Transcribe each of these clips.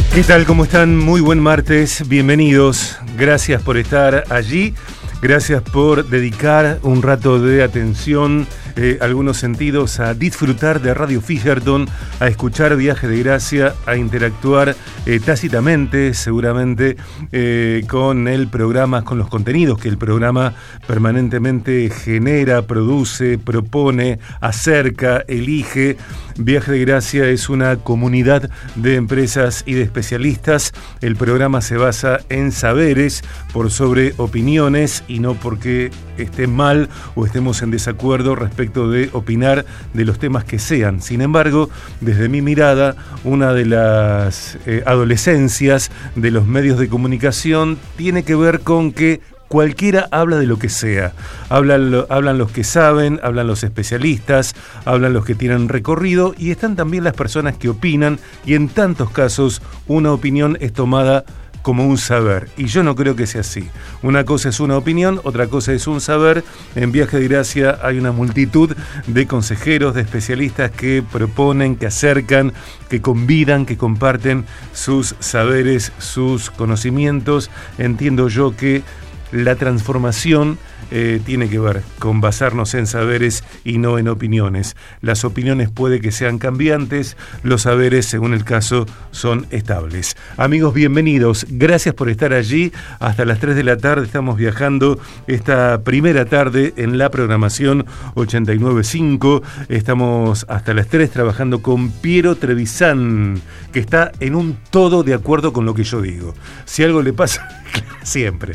¿Qué tal? ¿Cómo están? Muy buen martes, bienvenidos. Gracias por estar allí, gracias por dedicar un rato de atención, algunos sentidos, a disfrutar de Radio Fisherton, a escuchar Viaje de Gracia, a interactuar tácitamente, seguramente, con el programa, con los contenidos que el programa permanentemente genera, produce, propone, acerca, elige. Viaje de Gracia es una comunidad de empresas y de especialistas. El programa se basa en saberes por sobre opiniones y no porque esté mal o estemos en desacuerdo respecto de opinar de los temas que sean. Sin embargo, desde mi mirada, una de las adolescencias de los medios de comunicación tiene que ver con que cualquiera habla de lo que sea. Hablan los que saben, hablan los especialistas, hablan los que tienen recorrido y están también las personas que opinan, y en tantos casos una opinión es tomada como un saber, y yo no creo que sea así. Una cosa es una opinión, otra cosa es un saber. En Viaje de Gracia hay una multitud de consejeros, de especialistas que proponen, que acercan, que convidan, que comparten sus saberes, sus conocimientos. Entiendo yo que la transformación tiene que ver con basarnos en saberes y no en opiniones. Las opiniones puede que sean cambiantes, los saberes, según el caso, son estables. Amigos, bienvenidos. Gracias por estar allí. Hasta las 3 de la tarde estamos viajando esta primera tarde en la programación 89.5. Estamos hasta las 3 trabajando con Piero Trevisan, que está en un todo de acuerdo con lo que yo digo. Si algo le pasa, siempre.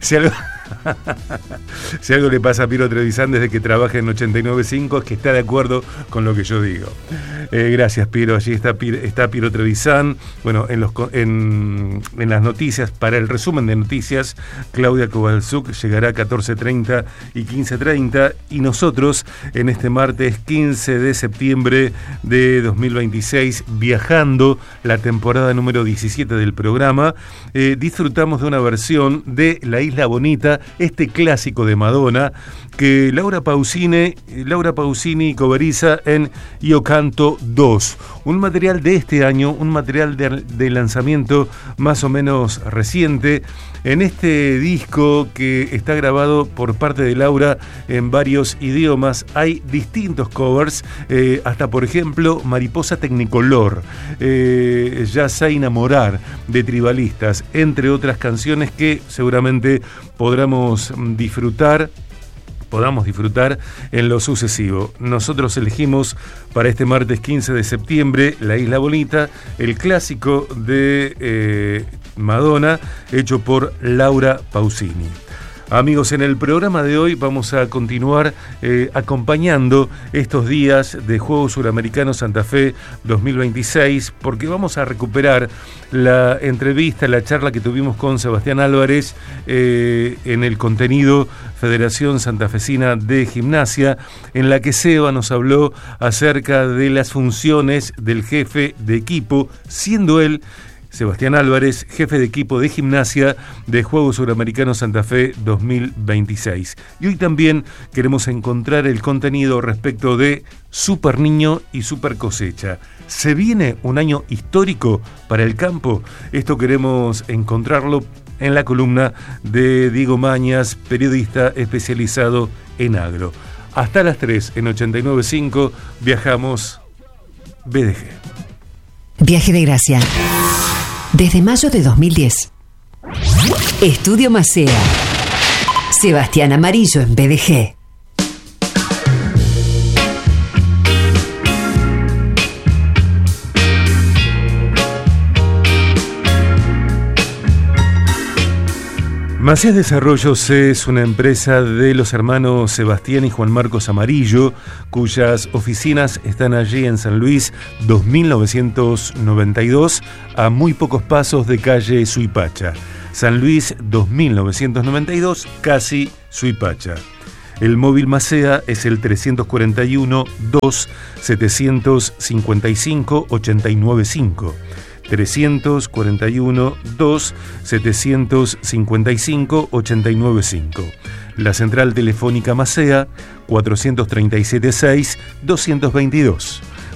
Si algo le pasa a Piero Trevisan desde que trabaja en 89.5 es que está de acuerdo con lo que yo digo. Gracias, Piero. Allí está Piero Trevisan. Bueno, en las noticias, para el resumen de noticias, Claudia Kowalczuk llegará a 14:30 y 15:30. Y nosotros, en este martes 15 de septiembre de 2026, viajando la temporada número 17 del programa, disfrutamos de una versión de La Isla Bonita, este clásico de Madonna, que Laura Pausini coveriza en Io Canto 2, un material de este año, un material de lanzamiento más o menos reciente. En este disco, que está grabado por parte de Laura en varios idiomas, hay distintos covers, hasta por ejemplo Mariposa Tecnicolor, Ya sé enamorar, de Tribalistas, entre otras canciones que seguramente podamos disfrutar en lo sucesivo. Nosotros elegimos para este martes 15 de septiembre La Isla Bonita, el clásico de Madonna, hecho por Laura Pausini. Amigos, en el programa de hoy vamos a continuar acompañando estos días de Juegos Suramericanos Santa Fe 2026, porque vamos a recuperar la entrevista, la charla que tuvimos con Sebastián Álvarez en el contenido Federación Santafesina de Gimnasia, en la que Seba nos habló acerca de las funciones del jefe de equipo, siendo él, Sebastián Álvarez, jefe de equipo de gimnasia de Juegos Suramericanos Santa Fe 2026. Y hoy también queremos encontrar el contenido respecto de Super Niño y Super Cosecha. ¿Se viene un año histórico para el campo? Esto queremos encontrarlo en la columna de Diego Mañas, periodista especializado en agro. Hasta las 3 en 89.5 viajamos BDG. Viaje de Gracia. Desde mayo de 2010. Estudio Macea. Sebastián Amarillo en BDG. Macea Desarrollos es una empresa de los hermanos Sebastián y Juan Marcos Amarillo, cuyas oficinas están allí en San Luis 2992, a muy pocos pasos de calle Suipacha. San Luis 2992, casi Suipacha. El móvil Macea es el 341-2-755-895. 341-2-755-895. La central telefónica Macea, 437-6-222.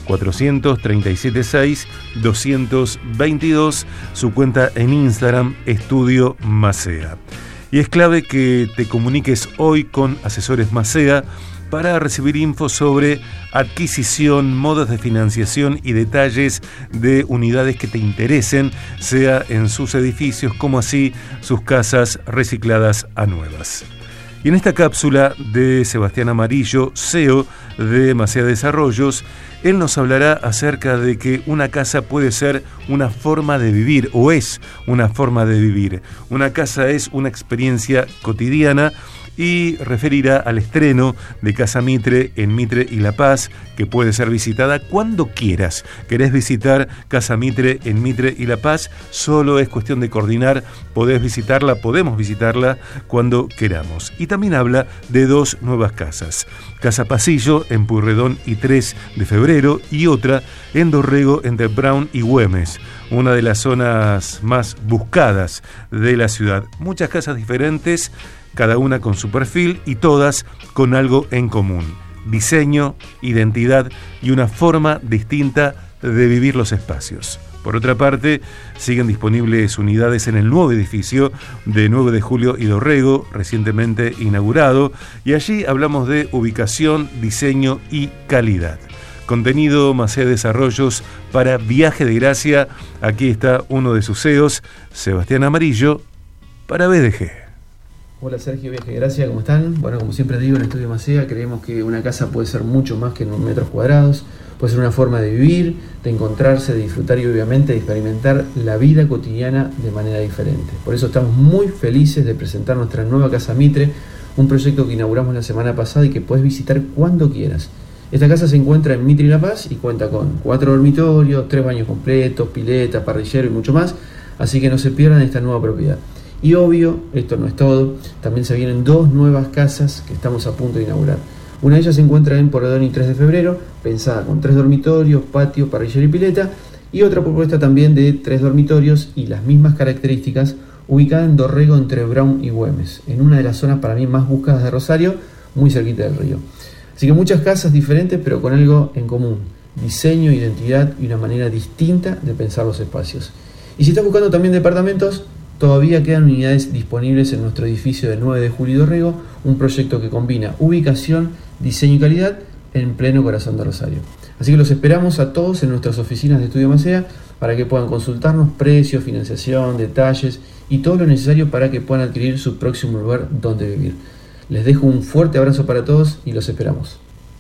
437-6-222, su cuenta en Instagram, Estudio Macea. Y es clave que te comuniques hoy con Asesores Macea para recibir info sobre adquisición, modos de financiación y detalles de unidades que te interesen, sea en sus edificios como así sus casas recicladas a nuevas. Y en esta cápsula de Sebastián Amarillo, CEO de Macea Desarrollos, él nos hablará acerca de que una casa puede ser una forma de vivir, o es una forma de vivir. Una casa es una experiencia cotidiana y referirá al estreno de Casa Mitre en Mitre y La Paz, que puede ser visitada cuando quieras. ¿Querés visitar Casa Mitre en Mitre y La Paz? Solo es cuestión de coordinar, podemos visitarla cuando queramos. Y también habla de 2 nuevas casas. Casa Pasillo en Pueyrredón y 3 de febrero y otra en Dorrego entre Brown y Güemes, una de las zonas más buscadas de la ciudad. Muchas casas diferentes, cada una con su perfil y todas con algo en común: diseño, identidad y una forma distinta de vivir los espacios. Por otra parte, siguen disponibles unidades en el nuevo edificio de 9 de julio y Dorrego, recientemente inaugurado, y allí hablamos de ubicación, diseño y calidad. Contenido Macea Desarrollos para Viaje de Gracia. Aquí está uno de sus CEOs, Sebastián Amarillo, para BDG. Hola Sergio, Viaje de Gracia, ¿cómo están? Bueno, como siempre digo, en Estudio Macea creemos que una casa puede ser mucho más que en metros cuadrados, puede ser una forma de vivir, de encontrarse, de disfrutar y obviamente de experimentar la vida cotidiana de manera diferente. Por eso estamos muy felices de presentar nuestra nueva Casa Mitre, un proyecto que inauguramos la semana pasada y que puedes visitar cuando quieras. Esta casa se encuentra en Mitre y La Paz y cuenta con 4 dormitorios, 3 baños completos, pileta, parrillero y mucho más, así que no se pierdan esta nueva propiedad. Y obvio, esto no es todo, también se vienen 2 nuevas casas que estamos a punto de inaugurar. Una de ellas se encuentra en Pueyrredón y 3 de febrero, pensada con 3 dormitorios, patio, parrillero y pileta, y otra propuesta también de 3 dormitorios y las mismas características, ubicada en Dorrego entre Brown y Güemes, en una de las zonas para mí más buscadas de Rosario, muy cerquita del río. Así que muchas casas diferentes pero con algo en común: diseño, identidad y una manera distinta de pensar los espacios. Y si estás buscando también departamentos, todavía quedan unidades disponibles en nuestro edificio de 9 de julio y Dorrego, un proyecto que combina ubicación, diseño y calidad en pleno corazón de Rosario. Así que los esperamos a todos en nuestras oficinas de Estudio Macea para que puedan consultarnos precios, financiación, detalles y todo lo necesario para que puedan adquirir su próximo lugar donde vivir. Les dejo un fuerte abrazo para todos y los esperamos.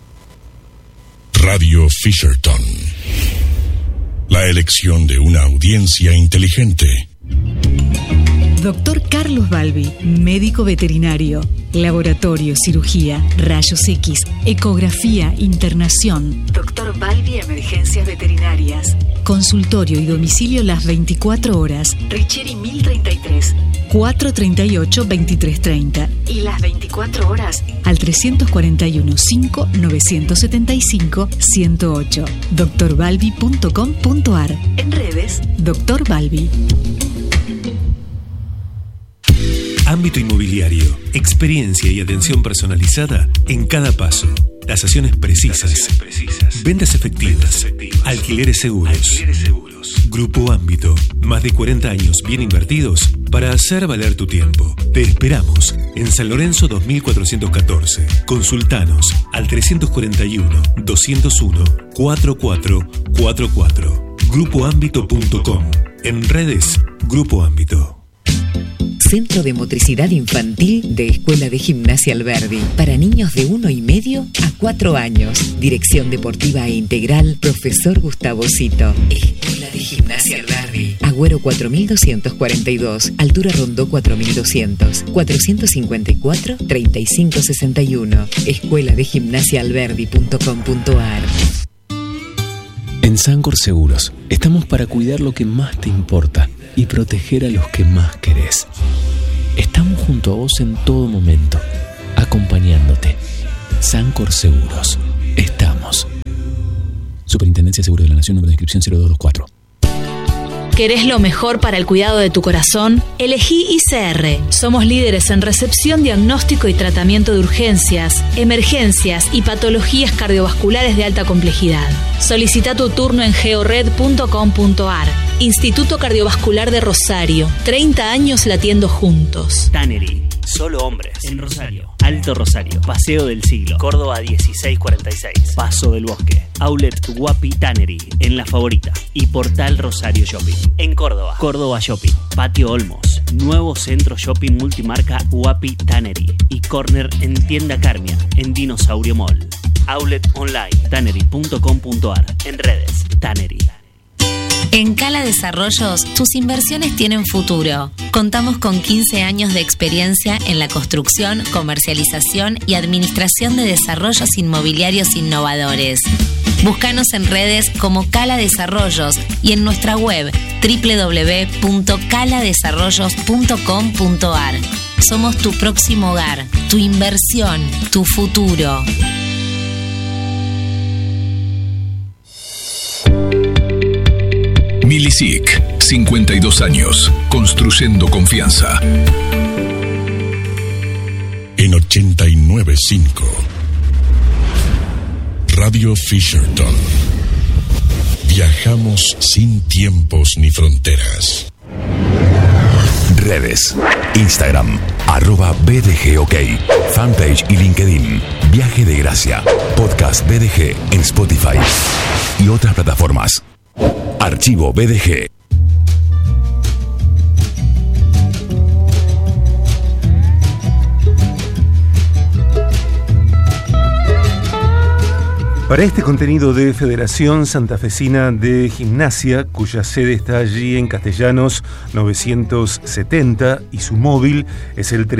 Radio Fisherton. La elección de una audiencia inteligente. Doctor Carlos Balbi, médico veterinario, laboratorio, cirugía, rayos X, ecografía, internación. Doctor Balbi, emergencias veterinarias. Consultorio y domicilio las 24 horas. Richieri 1033, 438-2330. Y las 24 horas al 341-5-975-108. drbalbi.com.ar. En redes, Doctor Balbi. Ámbito inmobiliario, experiencia y atención personalizada en cada paso. Tasaciones precisas. Ventas efectivas. Alquileres seguros. Grupo Ámbito. Más de 40 años bien invertidos para hacer valer tu tiempo. Te esperamos en San Lorenzo 2414. Consultanos al 341-201-4444. Grupoámbito.com. En redes, Grupo Ámbito. Centro de Motricidad Infantil de Escuela de Gimnasia Alberdi. Para niños de 1,5 a 4 años. Dirección Deportiva e Integral, Profesor Gustavo Cito. Escuela de Gimnasia Alberdi. Agüero 4242. Altura Rondó 4200. 454-3561. Escuela de Gimnasiaalberdi.com.ar. En Sancor Seguros estamos para cuidar lo que más te importa y proteger a los que más querés. Estamos junto a vos en todo momento, acompañándote. Sancor Seguros. Estamos. Superintendencia de Seguros de la Nación, número de inscripción 0224. ¿Querés lo mejor para el cuidado de tu corazón? Elegí ICR. Somos líderes en recepción, diagnóstico y tratamiento de urgencias, emergencias y patologías cardiovasculares de alta complejidad. Solicita tu turno en geored.com.ar. Instituto Cardiovascular de Rosario. 30 años latiendo juntos. Tannery. Solo hombres. En Rosario. Alto Rosario. Paseo del Siglo. Córdoba 1646. Paso del Bosque. Outlet Guapi Tannery. En La Favorita. Y Portal Rosario Shopping. En Córdoba. Córdoba Shopping. Patio Olmos. Nuevo centro shopping multimarca Guapi Tannery. Y corner en Tienda Carmia. En Dinosaurio Mall. Outlet online. Tannery.com.ar. En redes. Tannery. En Cala Desarrollos, tus inversiones tienen futuro. Contamos con 15 años de experiencia en la construcción, comercialización y administración de desarrollos inmobiliarios innovadores. Búscanos en redes como Cala Desarrollos y en nuestra web www.caladesarrollos.com.ar. Somos tu próximo hogar, tu inversión, tu futuro. Milisic, 52 años, construyendo confianza. En 89.5 Radio Fisherton. Viajamos sin tiempos ni fronteras. Redes: Instagram, @BDGOK, fanpage y LinkedIn. Viaje de Gracia, podcast BDG en Spotify y otras plataformas. Archivo BDG. Para este contenido de Federación Santafesina de Gimnasia, cuya sede está allí en Castellanos 970 y su móvil es el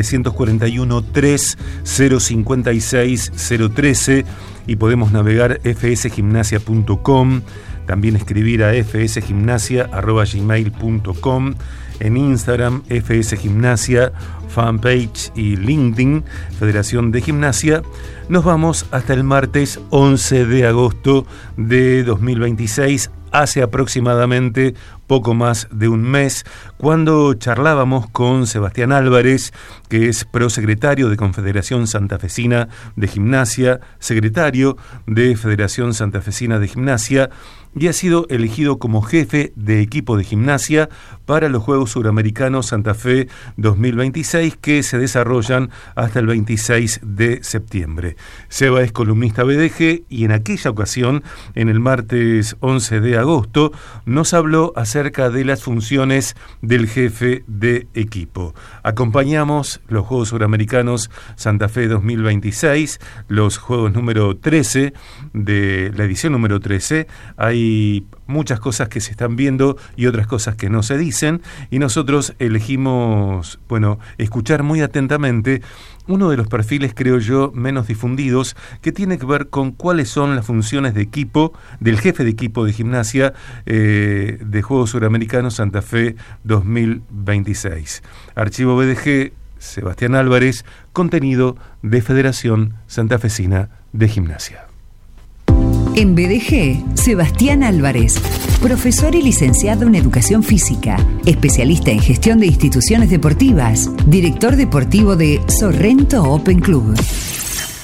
341-3056-013 y podemos navegar fsgimnasia.com, también escribir a fsgimnasia@gmail.com, en Instagram fsgimnasia, fanpage y LinkedIn, Federación de Gimnasia. Nos vamos hasta el martes 11 de agosto de 2026, hace aproximadamente poco más de un mes, cuando charlábamos con Sebastián Álvarez, que es prosecretario de Confederación Santafesina de Gimnasia, secretario de Federación Santafesina de Gimnasia, y ha sido elegido como jefe de equipo de gimnasia para los Juegos Suramericanos Santa Fe 2026, que se desarrollan hasta el 26 de septiembre. Seba es columnista BDG y en aquella ocasión, en el martes 11 de agosto, nos habló acerca de las funciones del jefe de equipo. Acompañamos los Juegos Suramericanos Santa Fe 2026, los Juegos número 13 de la edición número 13. Hay muchas cosas que se están viendo y otras cosas que no se dicen, y nosotros elegimos, escuchar muy atentamente uno de los perfiles, creo yo, menos difundidos, que tiene que ver con cuáles son las funciones de equipo del jefe de equipo de gimnasia de Juegos Suramericanos Santa Fe 2026. Archivo BDG, Sebastián Álvarez, contenido de Federación Santafesina de Gimnasia. En BDG, Sebastián Álvarez, profesor y licenciado en Educación Física, especialista en gestión de instituciones deportivas, director deportivo de Sorrento Open Club.